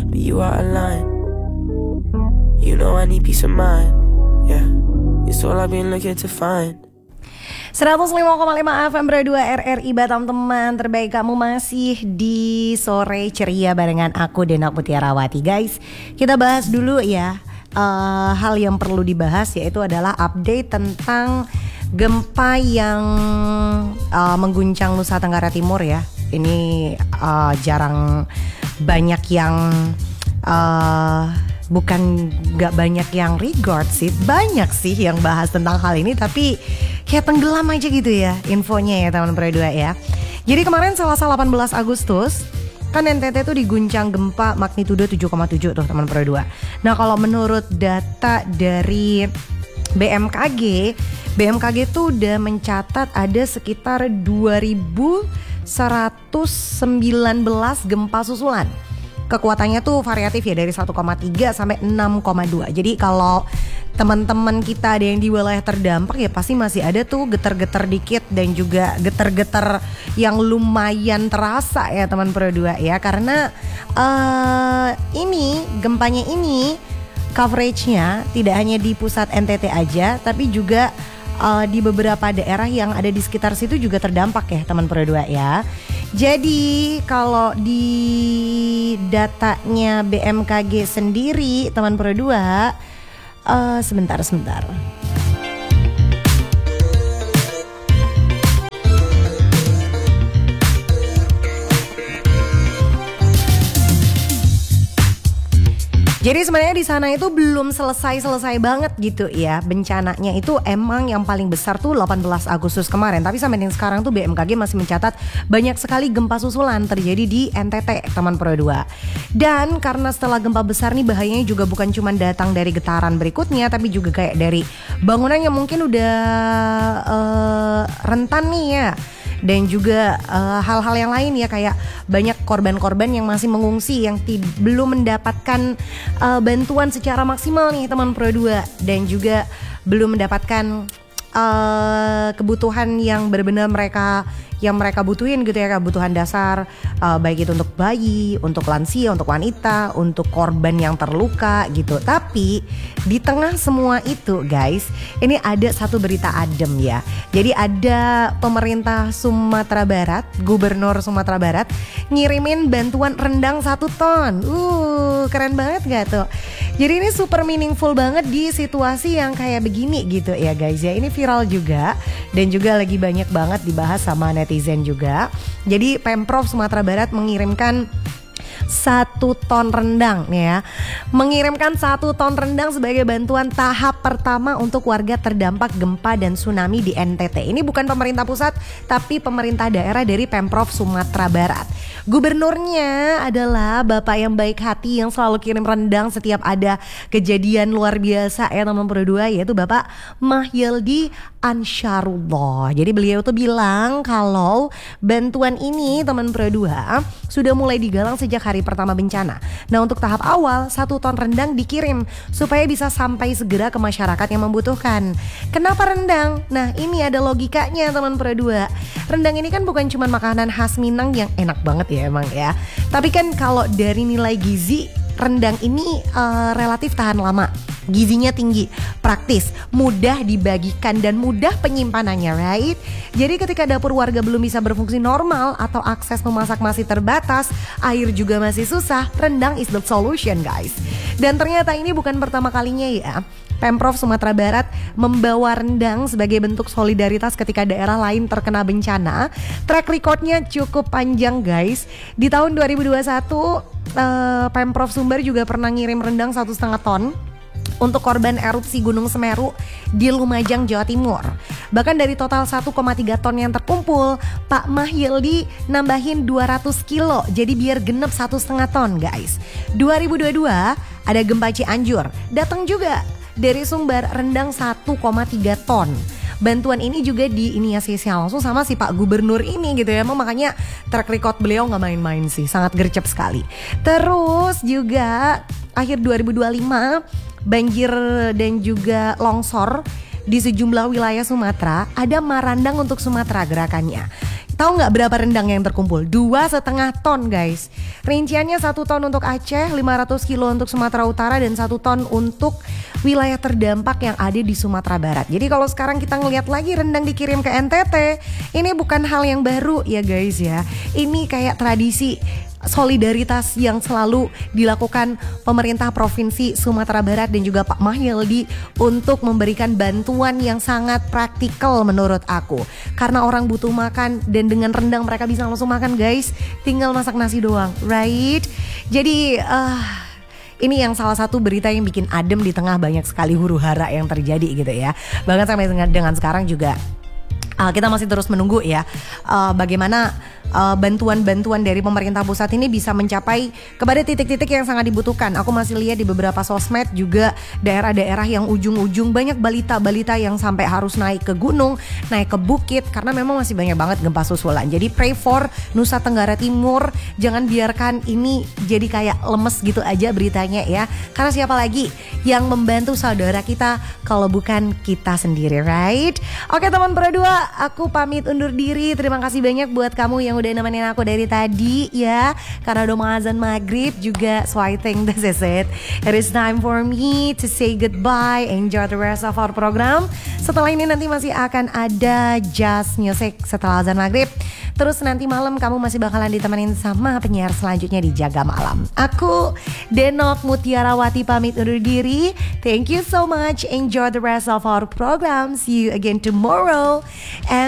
but you out of line. You know I need peace of mind. Yeah, it's all I've been looking to find. 105,5 FM Radio 2 RRI Batam, teman terbaik. Kamu masih di sore ceria barengan aku Dena Putiarawati. Guys, kita bahas dulu ya hal yang perlu dibahas, yaitu adalah update tentang gempa yang mengguncang Nusa Tenggara Timur ya. Ini jarang banyak yang bukan gak banyak yang regard sih, banyak sih yang bahas tentang hal ini, tapi kayak tenggelam aja gitu ya infonya ya teman Pro2 ya. Jadi kemarin Selasa 18 Agustus kan NTT tuh diguncang gempa magnitudo 7,7 tuh teman Pro2. Nah kalau menurut data dari BMKG tuh udah mencatat ada sekitar 2.119 gempa susulan. Kekuatannya tuh variatif ya, dari 1,3 sampai 6,2. Jadi kalau teman-teman kita ada yang di wilayah terdampak ya pasti masih ada tuh getar-getar dikit dan juga getar-getar yang lumayan terasa ya teman Pro2 ya. Karena ini gempanya ini coveragenya tidak hanya di pusat NTT aja, tapi juga di beberapa daerah yang ada di sekitar situ juga terdampak ya teman Pro2 ya. Jadi kalau di datanya BMKG sendiri teman Pro2, sebentar. Jadi sebenarnya di sana itu belum selesai banget gitu ya. Bencananya itu emang yang paling besar tuh 18 Agustus kemarin. Tapi sampai yang sekarang tuh BMKG masih mencatat banyak sekali gempa susulan terjadi di NTT teman Pro2. Dan karena setelah gempa besar nih bahayanya juga bukan cuma datang dari getaran berikutnya, tapi juga kayak dari bangunan yang mungkin udah rentan nih ya. Dan juga hal-hal yang lain ya, kayak banyak korban-korban yang masih mengungsi yang belum mendapatkan bantuan secara maksimal nih teman Pro2, dan juga belum mendapatkan kebutuhan yang benar-benar mereka butuhin gitu ya, kebutuhan dasar, baik itu untuk bayi, untuk lansia, untuk wanita, untuk korban yang terluka gitu. Tapi di tengah semua itu guys, ini ada satu berita adem ya. Jadi ada pemerintah Sumatera Barat, Gubernur Sumatera Barat ngirimin bantuan rendang 1 ton. Keren banget gak tuh? Jadi ini super meaningful banget di situasi yang kayak begini gitu ya guys ya. Ini viral juga dan juga lagi banyak banget dibahas sama netizen juga. Jadi Pemprov Sumatera Barat mengirimkan 1 ton rendang ya. Mengirimkan 1 ton rendang sebagai bantuan tahap pertama untuk warga terdampak gempa dan tsunami di NTT. Ini bukan pemerintah pusat, tapi pemerintah daerah dari Pemprov Sumatera Barat. Gubernurnya adalah bapak yang baik hati yang selalu kirim rendang setiap ada kejadian luar biasa ya teman Pro2, yaitu Bapak Mahyildi Ansyarullah. Jadi beliau tuh bilang kalau bantuan ini teman Pro2 sudah mulai digalang sejak hari pertama bencana. Nah untuk tahap awal 1 ton rendang dikirim supaya bisa sampai segera ke masyarakat yang membutuhkan. Kenapa rendang? Nah ini ada logikanya teman Pro2. Rendang ini kan bukan cuma makanan khas Minang yang enak banget ya emang ya. Tapi kan kalau dari nilai gizi, rendang ini relatif tahan lama. Gizinya tinggi, praktis, mudah dibagikan dan mudah penyimpanannya, right? Jadi ketika dapur warga belum bisa berfungsi normal atau akses memasak masih terbatas, air juga masih susah, rendang is the solution guys. Dan ternyata ini bukan pertama kalinya ya. Pemprov Sumatera Barat membawa rendang sebagai bentuk solidaritas ketika daerah lain terkena bencana. Track recordnya cukup panjang guys. Di tahun 2021 Pemprov Sumbar juga pernah ngirim rendang 1,5 ton untuk korban erupsi Gunung Semeru di Lumajang, Jawa Timur. Bahkan dari total 1,3 ton yang terkumpul, Pak Mahyildi nambahin 200 kilo, jadi biar genep 1,5 ton guys. 2022 ada gempa Cianjur, datang juga dari Sumbar rendang 1,3 ton. Bantuan ini juga diinisiasi langsung sama si Pak Gubernur ini gitu ya. Makanya track record beliau gak main-main sih, sangat gercep sekali. Terus juga akhir 2025 banjir dan juga longsor di sejumlah wilayah Sumatera. Ada Marandang untuk Sumatera gerakannya. Tahu nggak berapa rendang yang terkumpul? 2,5 ton guys. Rinciannya 1 ton untuk Aceh, 500 kilo untuk Sumatera Utara, dan 1 ton untuk wilayah terdampak yang ada di Sumatera Barat. Jadi kalau sekarang kita ngelihat lagi rendang dikirim ke NTT, ini bukan hal yang baru ya guys ya. Ini kayak tradisi solidaritas yang selalu dilakukan pemerintah Provinsi Sumatera Barat dan juga Pak Mahyildi untuk memberikan bantuan yang sangat praktikal menurut aku. Karena orang butuh makan dan dengan rendang mereka bisa langsung makan guys. Tinggal masak nasi doang, right? Jadi ini yang salah satu berita yang bikin adem di tengah banyak sekali huru-hara yang terjadi gitu ya. Bahkan sampai dengan sekarang juga kita masih terus menunggu ya bagaimana bantuan-bantuan dari pemerintah pusat ini bisa mencapai kepada titik-titik yang sangat dibutuhkan. Aku masih lihat di beberapa sosmed juga daerah-daerah yang ujung-ujung banyak balita-balita yang sampai harus naik ke gunung, naik ke bukit karena memang masih banyak banget gempa susulan. Jadi pray for Nusa Tenggara Timur, jangan biarkan ini jadi kayak lemes gitu aja beritanya ya. Karena siapa lagi yang membantu saudara kita kalau bukan kita sendiri, right? Oke teman berdua, aku pamit undur diri. Terima kasih banyak buat kamu yang udah nemenin aku dari tadi ya. Karena udah mau azan maghrib juga. So I think this is it. It is time for me to say goodbye. Enjoy the rest of our program. Setelah ini nanti masih akan ada jazz music setelah azan maghrib. Terus nanti malam kamu masih bakalan ditemenin sama penyiar selanjutnya di Jaga Malam. Aku Denok Mutiarawati pamit undur diri. Thank you so much. Enjoy the rest of our program. See you again tomorrow. And